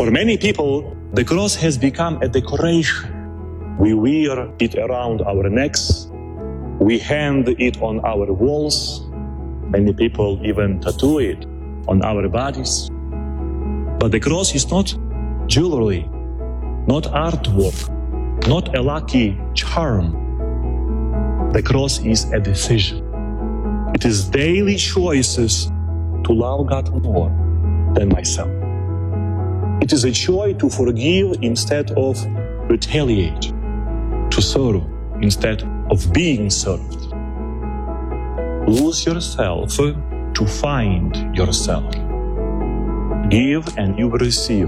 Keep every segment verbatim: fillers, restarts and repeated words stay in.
For many people, the cross has become a decoration. We wear it around our necks. We hang it on our walls. Many people even tattoo it on our bodies. But the cross is not jewelry, not artwork, not a lucky charm. The cross is a decision. It is daily choices to love God more than myself. It is a choice to forgive instead of retaliate, to serve instead of being served. Lose yourself to find yourself. Give and you will receive.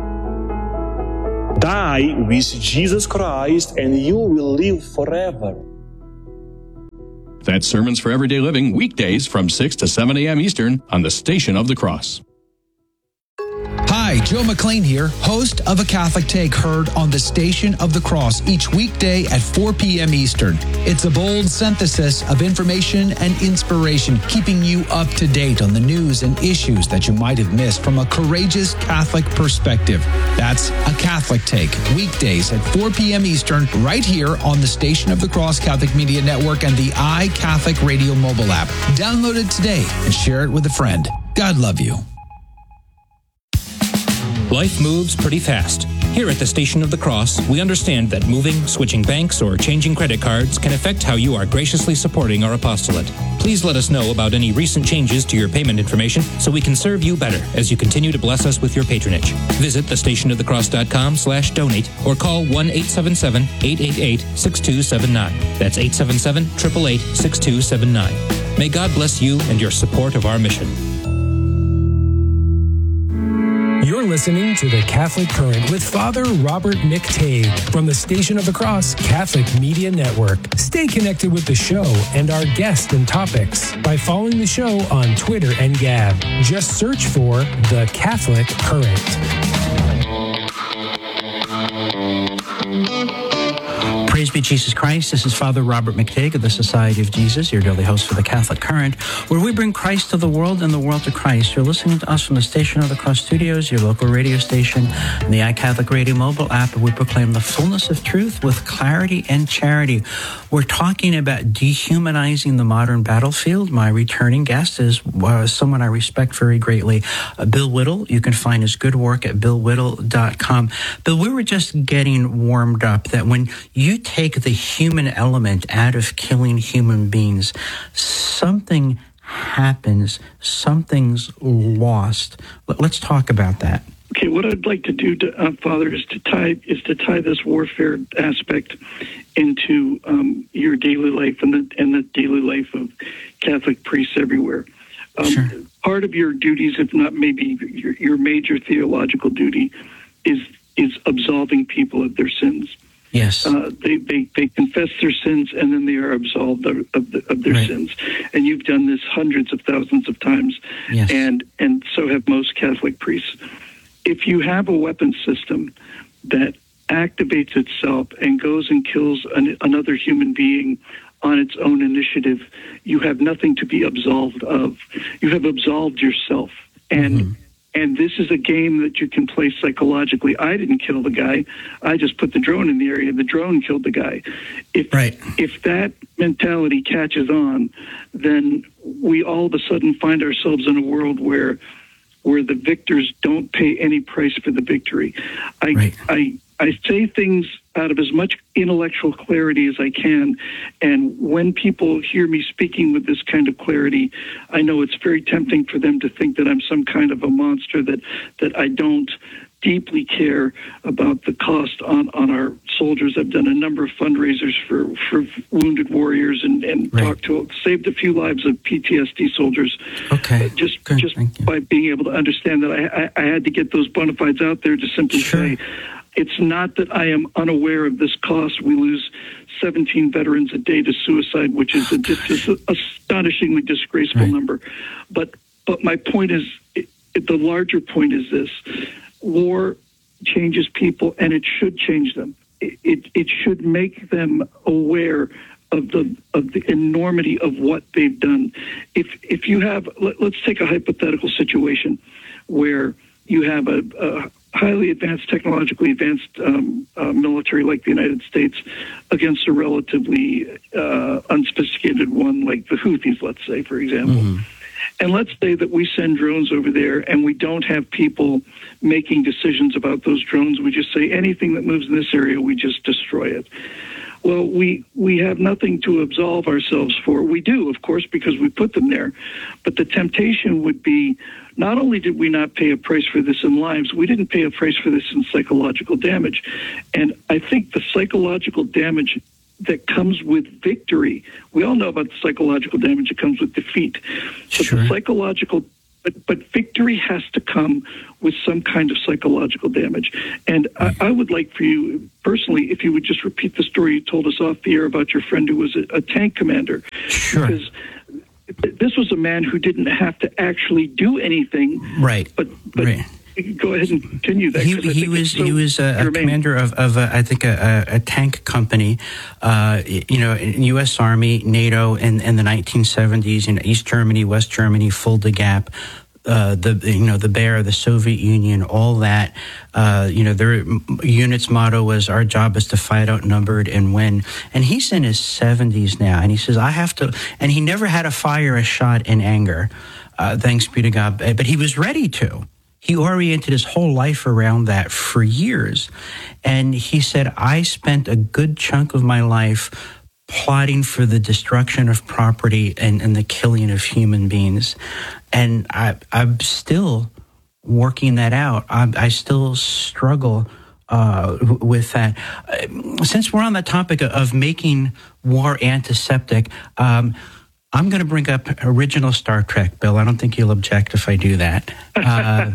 Die with Jesus Christ and you will live forever. That's Sermons for Everyday Living, weekdays from six to seven a.m. Eastern on the Station of the Cross. Hi, Joe McLean here, host of A Catholic Take, heard on the Station of the Cross each weekday at four p.m. Eastern. It's a bold synthesis of information and inspiration, keeping you up to date on the news and issues that you might have missed from a courageous Catholic perspective. That's A Catholic Take, weekdays at four p.m. Eastern, right here on the Station of the Cross Catholic Media Network and the iCatholic Radio mobile app. Download it today and share it with a friend. God love you. Life moves pretty fast. Here at the Station of the Cross, we understand that moving, switching banks, or changing credit cards can affect how you are graciously supporting our apostolate. Please let us know about any recent changes to your payment information so we can serve you better as you continue to bless us with your patronage. Visit the station of the cross dot com slash donate or call one eight seven seven, eight eight eight, six two seven nine. That's eight seven seven, eight eight eight, six two seven nine. May God bless you and your support of our mission. You're listening to The Catholic Current with Father Robert McTague from the Station of the Cross Catholic Media Network. Stay connected with the show and our guests and topics by following the show on Twitter and Gab. Just search for The Catholic Current. Praise be Jesus Christ. This is Father Robert McTague of the Society of Jesus, your daily host for the Catholic Current, where we bring Christ to the world and the world to Christ. You're listening to us from the Station of the Cross Studios, your local radio station, and the iCatholic Radio mobile app, where we proclaim the fullness of truth with clarity and charity. We're talking about dehumanizing the modern battlefield. My returning guest is uh, someone I respect very greatly, uh, Bill Whittle. You can find his good work at bill whittle dot com. Bill, we were just getting warmed up that when you take the human element out of killing human beings, something happens, something's lost. Let's talk about that. Okay, what I'd like to do, to, uh, Father, is to tie is to tie this warfare aspect into um, your daily life and the and the daily life of Catholic priests everywhere. Um, sure. Part of your duties, if not maybe your, your major theological duty, is is absolving people of their sins. Yes. Uh, they, they, they confess their sins and then they are absolved of, of, the, of their right. sins. And you've done this hundreds of thousands of times. Yes. And, and so have most Catholic priests. If you have a weapon system that activates itself and goes and kills an, another human being on its own initiative, you have nothing to be absolved of. You have absolved yourself. And mm-hmm. And this is a game that you can play psychologically. I didn't kill the guy. I just put the drone in the area. The drone killed the guy. If right. if that mentality catches on, then we all of a sudden find ourselves in a world where where the victors don't pay any price for the victory. I right. I I say things out of as much intellectual clarity as I can, and when people hear me speaking with this kind of clarity, I know it's very tempting for them to think that I'm some kind of a monster, that that I don't deeply care about the cost on, on our soldiers. I've done a number of fundraisers for, for wounded warriors and, and right. talked to, saved a few lives of P T S D soldiers. Okay. Uh, just Good. just by being able to understand that I, I, I had to get those bona fides out there to simply sure. say, it's not that I am unaware of this cost. We lose seventeen veterans a day to suicide, which is a, just an astonishingly disgraceful right. number. But but my point is, it, it, the larger point is this. War changes people, and it should change them. It, it, it should make them aware of the of the enormity of what they've done. If if you have, let, let's take a hypothetical situation where you have a, a highly advanced, technologically advanced um, uh, military like the United States against a relatively uh, unsophisticated one like the Houthis, let's say, for example. Mm-hmm. And let's say that we send drones over there and we don't have people making decisions about those drones. We just say anything that moves in this area, we just destroy it. Well, we, we have nothing to absolve ourselves for. We do, of course, because we put them there. But the temptation would be, not only did we not pay a price for this in lives, we didn't pay a price for this in psychological damage. And I think the psychological damage that comes with victory, we all know about the psychological damage that comes with defeat. But sure. the psychological But, but victory has to come with some kind of psychological damage. And I, I would like for you, personally, if you would just repeat the story you told us off the air about your friend who was a, a tank commander. Sure. Because this was a man who didn't have to actually do anything. Right. But, but right. Go ahead and continue that. He, he was so he was a, a commander of, of a, I think a, a tank company, uh, you know, U S Army, NATO in, in the nineteen seventies, in East Germany, West Germany, Fulda Gap, uh, the you know the Bear, the Soviet Union, all that. Uh, you know, their unit's motto was "Our job is to fight outnumbered and win." And he's in his seventies now, and he says, "I have to," and he never had to fire a shot in anger, uh, thanks be to God, but he was ready to. He oriented his whole life around that for years. And he said, I spent a good chunk of my life plotting for the destruction of property and, and the killing of human beings. And I, I'm still working that out. I, I still struggle uh, with that. Since we're on the topic of making war antiseptic, um, I'm going to bring up original Star Trek, Bill. I don't think you'll object if I do that. Uh,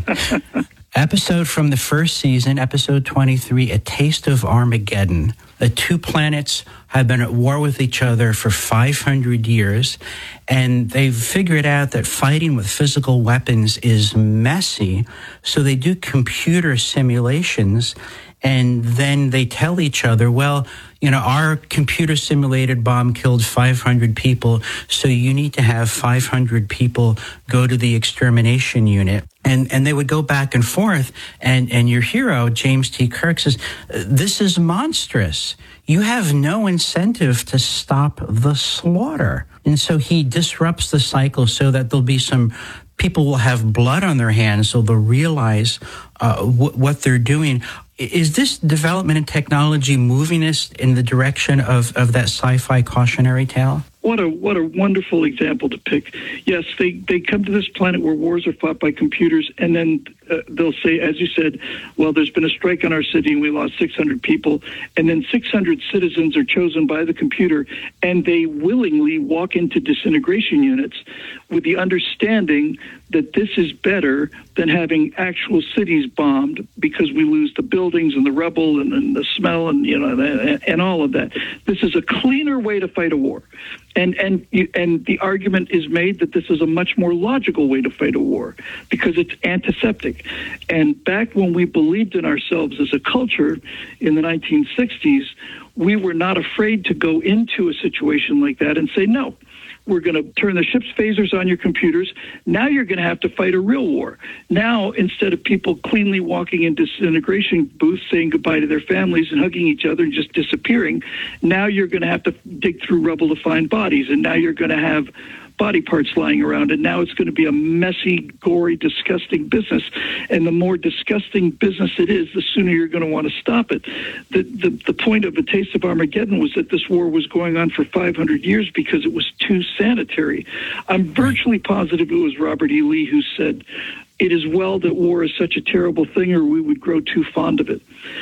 episode from the first season, episode twenty-three, A Taste of Armageddon. The two planets have been at war with each other for five hundred years, and they've figured out that fighting with physical weapons is messy, so they do computer simulations, and then they tell each other, well, you know, our computer simulated bomb killed five hundred people, so you need to have five hundred people go to the extermination unit. And and they would go back and forth, and, and your hero, James T. Kirk, says, this is monstrous. You have no incentive to stop the slaughter. And so he disrupts the cycle so that there'll be some people will have blood on their hands, so they'll realize uh, w- what they're doing. Is this development in technology moving us in the direction of, of that sci-fi cautionary tale? What a what a wonderful example to pick. Yes, they, they come to this planet where wars are fought by computers, and then uh, they'll say, as you said, well, there's been a strike on our city and we lost six hundred people, and then six hundred citizens are chosen by the computer, and they willingly walk into disintegration units with the understanding that this is better than having actual cities bombed because we lose the buildings and the rubble and, and the smell and, you know, and, and all of that. This is a cleaner way to fight a war. And and and the argument is made that this is a much more logical way to fight a war because it's antiseptic. And back when we believed in ourselves as a culture in the nineteen sixties, we were not afraid to go into a situation like that and say, no, we're going to turn the ship's phasers on your computers. Now you're going to have to fight a real war. Now, instead of people cleanly walking into disintegration booths, saying goodbye to their families and hugging each other and just disappearing, now you're going to have to dig through rubble to find bodies. And now you're going to have body parts lying around, and now it's going to be a messy, gory, disgusting business. And the more disgusting business it is, the sooner you're going to want to stop it. The, the, the point of A Taste of Armageddon was that this war was going on for five hundred years because it was too sanitary. I'm virtually positive it was Robert E. Lee who said, it is well that war is such a terrible thing or we would grow too fond of it.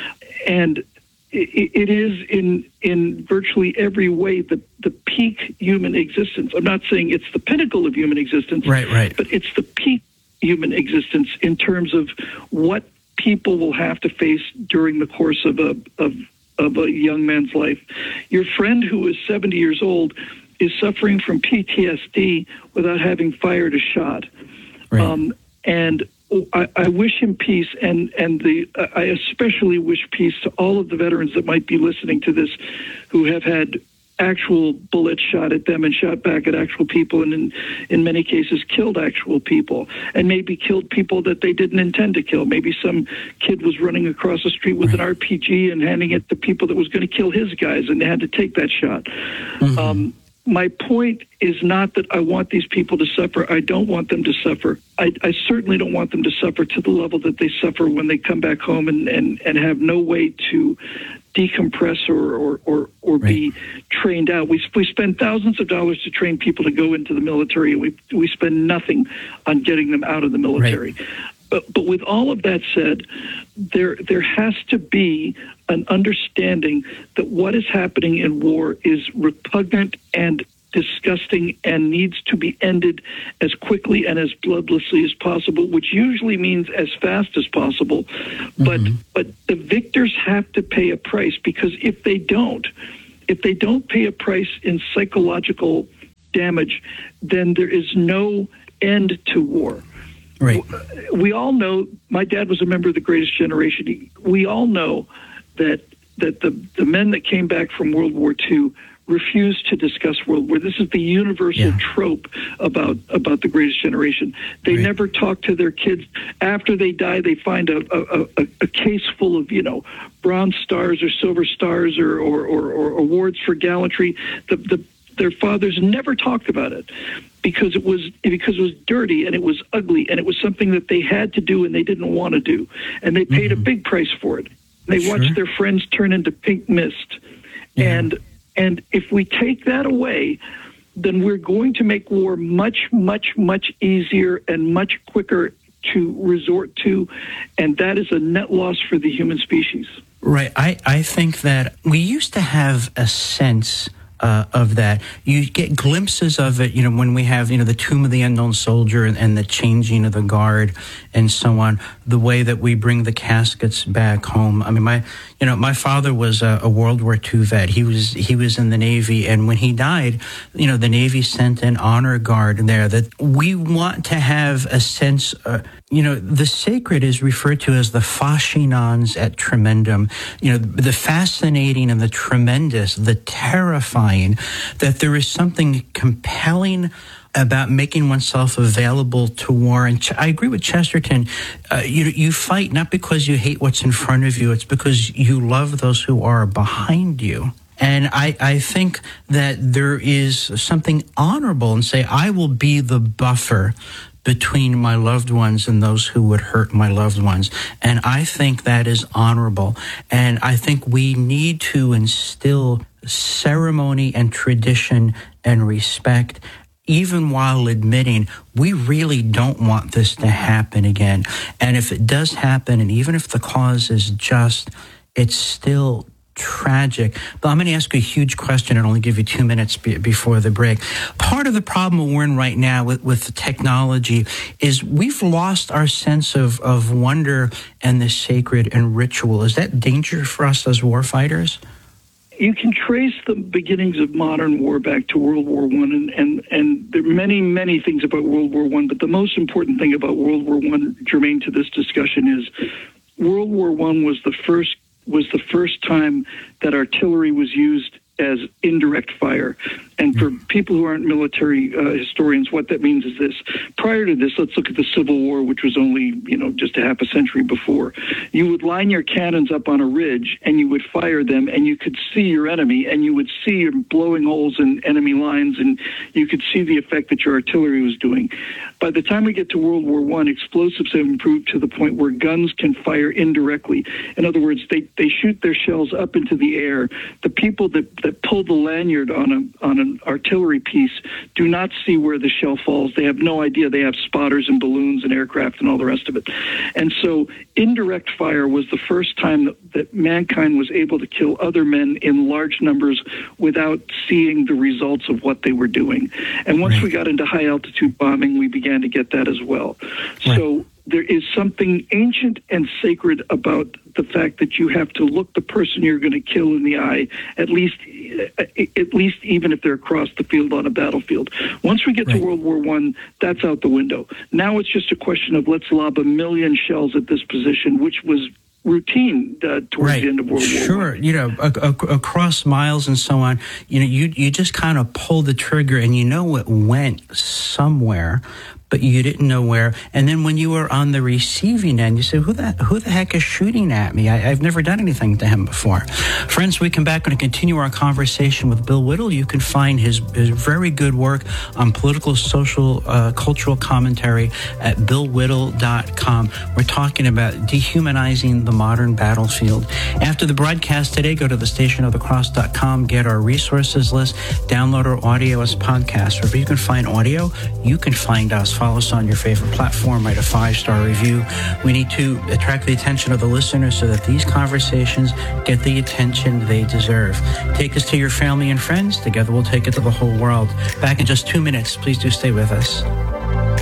And it is in in virtually every way the, the peak human existence. I'm not saying it's the pinnacle of human existence, right, right. but it's the peak human existence in terms of what people will have to face during the course of a of, of a young man's life. Your friend who is seventy years old is suffering from P T S D without having fired a shot. Right. Um, and I, I wish him peace, and and the I especially wish peace to all of the veterans that might be listening to this, who have had actual bullets shot at them and shot back at actual people, and in, in many cases killed actual people, and maybe killed people that they didn't intend to kill. Maybe some kid was running across the street with right. an R P G and handing it to people that was going to kill his guys, and they had to take that shot. Mm-hmm. Um, my point is not that I want these people to suffer. I don't want them to suffer. I, I certainly don't want them to suffer to the level that they suffer when they come back home and, and, and have no way to decompress or or, or, or right. be trained out. We we spend thousands of dollars to train people to go into the military, and we we spend nothing on getting them out of the military. Right. But but with all of that said, there there has to be an understanding that what is happening in war is repugnant and disgusting and needs to be ended as quickly and as bloodlessly as possible, which usually means as fast as possible. Mm-hmm. But but the victors have to pay a price, because if they don't, if they don't pay a price in psychological damage, then there is no end to war. Right. We all know, my dad was a member of the Greatest Generation. We all know that that the, the men that came back from World War Two refused to discuss World War. This is the universal yeah. trope about about the Greatest Generation. They right. never talk to their kids. After they die, they find a, a, a, a case full of, you know, bronze stars or silver stars or, or, or, or awards for gallantry. The, the, their fathers never talked about it, because it was because it was dirty and it was ugly and it was something that they had to do and they didn't want to do, and they paid mm-hmm. a big price for it. They sure. watched their friends turn into pink mist, yeah. and and if we take that away, then we're going to make war much, much, much easier and much quicker to resort to, and that is a net loss for the human species. Right. I, I think that we used to have a sense Uh, of that. You get glimpses of it, you know, when we have, you know, the Tomb of the Unknown Soldier and, and the changing of the guard and so on, the way that we bring the caskets back home. I mean, my, you know, my father was a, a World War Two vet. He was, he was in the Navy, and when he died, you know, the Navy sent an honor guard there. That we want to have a sense, uh, you know, the sacred is referred to as the fascinans et tremendum, you know, the fascinating and the tremendous, the terrifying, that there is something compelling about making oneself available to war. And I agree with Chesterton. Uh, you, you fight not because you hate what's in front of you, it's because you love those who are behind you. And I, I think that there is something honorable in say, I will be the buffer between my loved ones and those who would hurt my loved ones. And I think that is honorable. And I think we need to instill ceremony and tradition and respect, even while admitting we really don't want this to happen again. And if it does happen, and even if the cause is just, it's still tragic. But I'm going to ask you a huge question and only give you two minutes be- before the break. Part of the problem we're in right now with, with the technology is we've lost our sense of, of wonder and the sacred and ritual. Is that danger for us as war fighters? You can trace the beginnings of modern war back to World War One, and, and, and there are many, many things about World War One, but the most important thing about World War One, germane to this discussion, is World War One was the first was the first time that artillery was used as indirect fire. And for people who aren't military uh, historians, what that means is this. Prior to this, let's look at the Civil War, which was only, you know, just a half a century before. You would line your cannons up on a ridge, and you would fire them, and you could see your enemy, and you would see them blowing holes in enemy lines, and you could see the effect that your artillery was doing. By the time we get to World War One, explosives have improved to the point where guns can fire indirectly. In other words, they, they shoot their shells up into the air. The people that, that pull the lanyard on a on an artillery piece do not see where the shell falls. They have no idea. They have spotters and balloons and aircraft and all the rest of it. And so indirect fire was the first time that, that mankind was able to kill other men in large numbers without seeing the results of what they were doing. And once right. we got into high altitude bombing, we began to get that as well. Right. So there is something ancient and sacred about the fact that you have to look the person you're going to kill in the eye, at least, at least even if they're across the field on a battlefield. Once we get right. to World War One, that's out the window. Now it's just a question of let's lob a million shells at this position, which was routine uh, towards right. the end of World War One. Sure, you know, a, a, across miles and so on, you know, you you just kind of pull the trigger and you know it went somewhere, but you didn't know where. And then when you were on the receiving end, you say, who the, who the heck is shooting at me? I, I've never done anything to him before. Friends, we come back and continue our conversation with Bill Whittle. You can find his, his very good work on political, social, uh, cultural commentary at bill whittle dot com. We're talking about dehumanizing the modern battlefield. After the broadcast today, go to the station of the cross dot com, get our resources list, download our audio as podcasts. Wherever you can find audio, you can find us. Follow us on your favorite platform, write a five-star review. We need to attract the attention of the listeners so that these conversations get the attention they deserve. Take us to your family and friends. Together we'll take it to the whole world. Back in just two minutes. Please do stay with us.